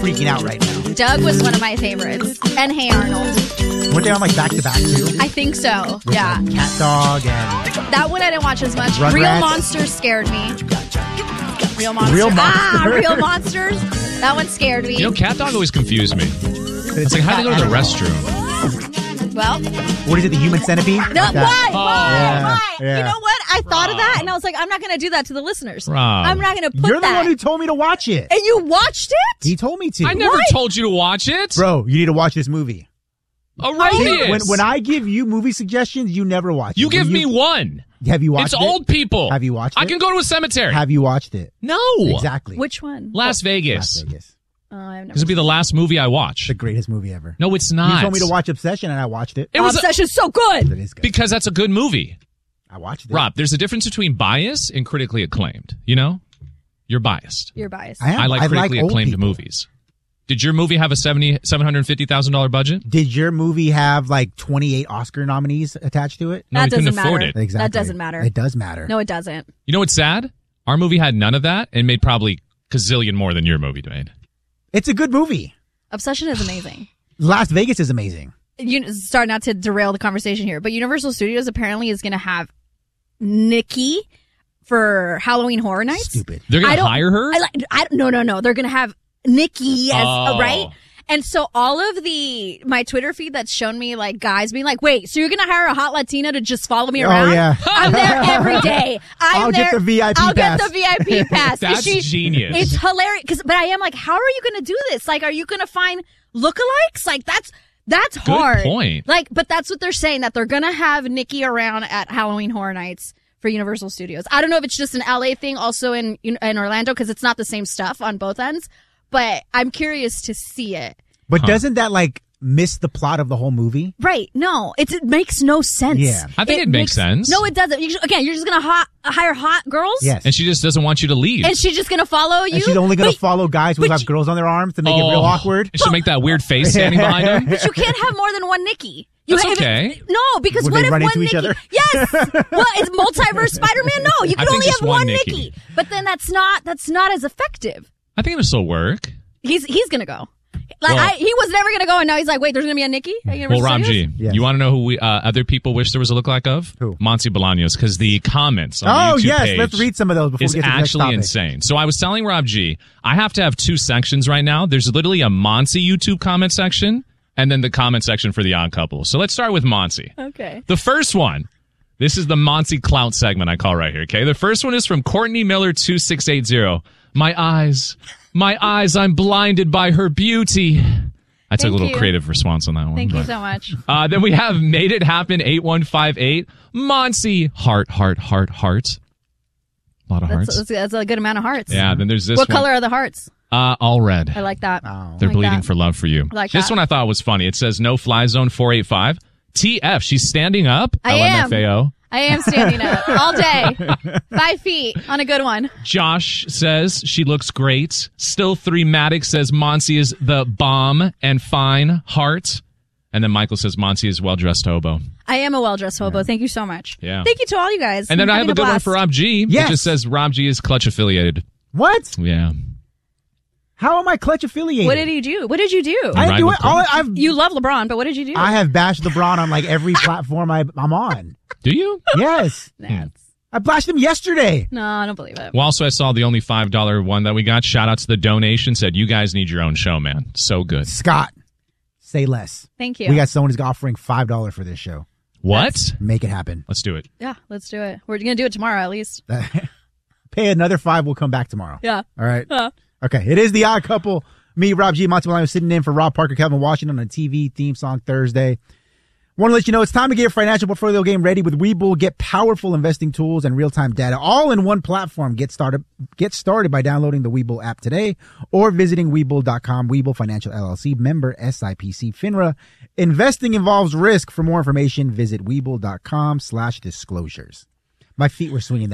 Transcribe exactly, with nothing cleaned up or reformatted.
freaking out right now. Doug was one of my favorites. And Hey Arnold. Weren't they on like back to back too? I think so. With, yeah. Like, Cat Dog and that one I didn't watch as much. Rugrats. Real Monsters scared me. Real Monsters. Real Ah, Monsters. Real Monsters. That one scared me. You know, Cat Dog always confused me. It's like, how do you go to the restroom? Well, what is it? The Human Centipede? no, Like why? that. Oh. Why? Yeah, Why? yeah. You know what? I thought of that, Rob. and I was like, I'm not going to do that to the listeners. Rob. I'm not going to put You're the that. one who told me to watch it. And you watched it? He told me to. I never What? told you to watch it. Bro, you need to watch this movie. Erroneous. When, when I give you movie suggestions, you never watch You it. give When me you, one. Have you watched It's it? old people. Have you watched I it? can go to a cemetery. Have you watched it? No. Exactly. Which one? Las Vegas. Las Vegas. Oh, I've never This would be the last movie I watch. The greatest movie ever. No, it's not. You told me to watch Obsession, and I watched it. It was a- Obsession's so good. It is good. because that's a good movie. I watched it. Rob, there's a difference between bias and critically acclaimed. You know? You're biased. You're biased. I am. I like I critically old acclaimed people. movies. Did your movie have a seventy seven hundred fifty thousand dollars budget? Did your movie have like twenty-eight Oscar nominees attached to it? No, that we couldn't doesn't afford matter. it. Exactly. That doesn't matter. It does matter. No, it doesn't. You know what's sad? Our movie had none of that and made probably gazillion more than your movie made. It's a good movie. Obsession is amazing. Las Vegas is amazing. You sorry not to derail the conversation here, but Universal Studios apparently is going to have Nikki for Halloween Horror Nights. Stupid. They're I going to don't- hire her? I like. I, no, no, no. They're going to have Nikki as Oh. uh, right. And so all of the my Twitter feed that's shown me like guys being like, "Wait, so you're gonna hire a hot Latina to just follow me Oh, around?" yeah. I'm there every day. I'm I'll there. get the V I P I'll pass. get the V I P pass. That's She- genius. It's hilarious. Cause, but I am like, how are you gonna do this? Like, are you gonna find lookalikes? Like, that's that's Good hard. point. Like, but that's what they're saying, that they're gonna have Nikki around at Halloween Horror Nights for Universal Studios. I don't know if it's just an L A thing, also in in Orlando, because it's not the same stuff on both ends. But I'm curious to see it. But Huh. doesn't that like miss the plot of the whole movie? Right? No, it's, it makes no sense. Yeah. I think it makes sense. No, it doesn't. You just, again, you're just gonna hot, hire hot girls. Yes. And she just doesn't want you to leave. And she's just gonna follow you. And she's only going to But- follow guys who but have you- girls on their arms to make it real Oh. awkward. And she'll make that weird face standing behind him. But you can't have more than one Nikki. You That's have- okay. No, because Would what they if run one into each Nikki? other? Yes. Well, it's multiverse Spider-Man. No, you I can think only just have one one Nikki. Nikki. But then that's not that's not as effective. I think it'll still work. He's he's gonna go. Like Well- I, he was never gonna go, and now he's like, wait, there's gonna be a Nikki. at Well, Universal Rob Studios? G, Yes. you want to know who we, uh, other people wish there was a lookalike of? Who? Monty Bolaños, because the comments on Oh, the YouTube yes. page Let's read some of those before is we get to the next actually topic. insane. So I was telling Rob G, I have to have two sections right now. There's literally a Monty YouTube comment section and then the comment section for the Odd Couple. So let's start with Monty. Okay. The first one, this is the Monty Clout segment I call right here, okay? The first one is from Courtney Miller two six eight zero. My eyes, my eyes, I'm blinded by her beauty. I took Thank a little you. creative response on that one. Thank you but- so much. uh, then we have Made It Happen eight one five eight. Monty, heart, heart, heart, heart. A lot of That's, hearts. that's, that's a good amount of hearts. Yeah, then there's this What one. color are the hearts? Uh, all red. I like that. Oh. They're like bleeding that. for love for you. I like this that. one I thought was funny. It says No Fly Zone four eight five. T F, she's standing up. I L M F A O. I am standing up all day, five feet on a good one. Josh says she looks great. Still three Matic says Monty is the bomb and fine heart. And then Michael says Monty is well dressed hobo. I am a well-dressed hobo. Thank you so much. Yeah. Thank you to all you guys. And then I'm I have having a good one blast. for Rob G. Yes. It just says Rob G is Clutch affiliated. What? Yeah. How am I Clutch affiliated? What did he do? What did you do? I Ride do with it. All, Clutch. I've, You love LeBron, but what did you do? I have bashed LeBron on like every platform I, I'm on. Do you? Yes. Nah, I bashed him yesterday. no, I don't believe it. Well, also I saw the only five dollar one that we got. Shout out to the donation. Said you guys need your own show, man. So good. Scott, say less. Thank you. We got someone who's offering five dollars for this show. What? Make it happen. Let's do it. Yeah, let's do it. We're gonna do it tomorrow at least. Pay another five. We'll come back tomorrow. Yeah. All right. Uh. Okay. It is The Odd Couple. Me, Rob G, Monty Bolaños sitting in for Rob Parker, Kelvin Washington on a T V theme song Thursday. Want to let you know it's time to get your financial portfolio game ready with Webull. Get powerful investing tools and real-time data all in one platform. Get started Get started by downloading the Webull app today or visiting Webull dot com. Webull Financial L L C, member S I P C FINRA. Investing involves risk. For more information, visit Webull dot com slash disclosures. My feet were swinging that